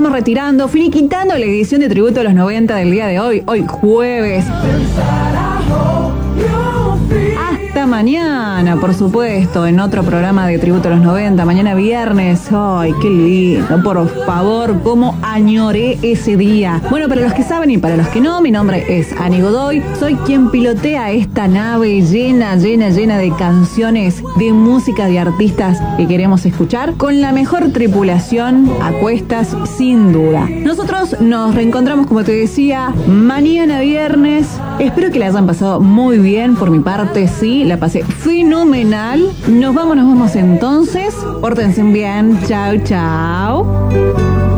vamos retirando, finiquitando la edición de Tributo a los 90 del día de hoy jueves. Hasta mañana, por supuesto, en otro programa de Tributo a los 90, mañana viernes. Ay, qué lindo, por favor, cómo añoré ese día. Bueno, para los que saben y para los que no, mi nombre es Ani Godoy, soy quien pilotea esta nave llena de canciones, de música, de artistas que queremos escuchar, con la mejor tripulación a cuestas, sin duda. Nosotros nos reencontramos, como te decía, mañana viernes. Espero que la hayan pasado muy bien, por mi parte sí, la pasé fenomenal. Nos vamos entonces. Pórtense bien. Chao, chao.